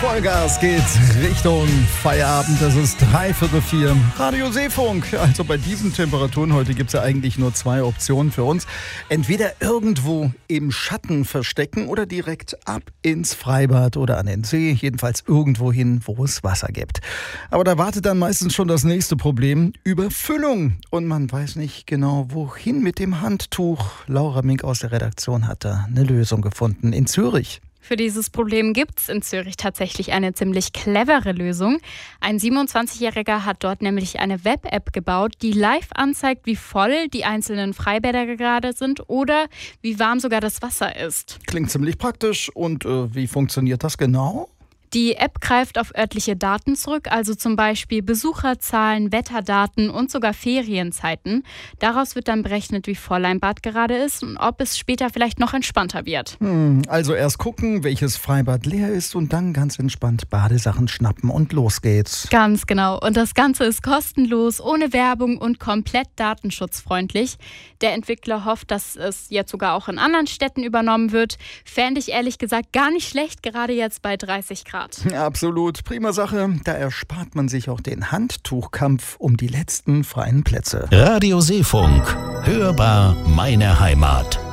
Vollgas geht's Richtung Feierabend. Es ist 3:45. Radio Seefunk. Also bei diesen Temperaturen heute gibt es ja eigentlich nur zwei Optionen für uns. Entweder irgendwo im Schatten verstecken oder direkt ab ins Freibad oder an den See. Jedenfalls irgendwo hin, wo es Wasser gibt. Aber da wartet dann meistens schon das nächste Problem: Überfüllung. Und man weiß nicht genau, wohin mit dem Handtuch. Laura Mink aus der Redaktion hat da eine Lösung gefunden in Zürich. Für dieses Problem gibt es in Zürich tatsächlich eine ziemlich clevere Lösung. Ein 27-Jähriger hat dort nämlich eine Web-App gebaut, die live anzeigt, wie voll die einzelnen Freibäder gerade sind oder wie warm sogar das Wasser ist. Klingt ziemlich praktisch. Und wie funktioniert das genau? Die App greift auf örtliche Daten zurück, also zum Beispiel Besucherzahlen, Wetterdaten und sogar Ferienzeiten. Daraus wird dann berechnet, wie voll ein Bad gerade ist und ob es später vielleicht noch entspannter wird. Also erst gucken, welches Freibad leer ist und dann ganz entspannt Badesachen schnappen und los geht's. Ganz genau. Und das Ganze ist kostenlos, ohne Werbung und komplett datenschutzfreundlich. Der Entwickler hofft, dass es jetzt sogar auch in anderen Städten übernommen wird. Fände ich ehrlich gesagt gar nicht schlecht, gerade jetzt bei 30 Grad. Absolut, prima Sache. Da erspart man sich auch den Handtuchkampf um die letzten freien Plätze. Radio Seefunk. Hörbar meine Heimat.